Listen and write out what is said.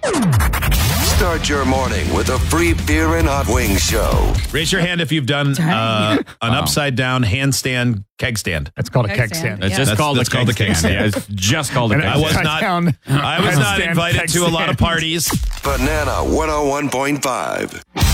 Start your morning with a free beer and hot wings show. Raise your hand if you've done an upside down handstand keg stand. That's called a keg stand. It's just called the keg stand. Yeah, it's just called a keg stand. I was not invited to a lot of parties. Banana 101.5.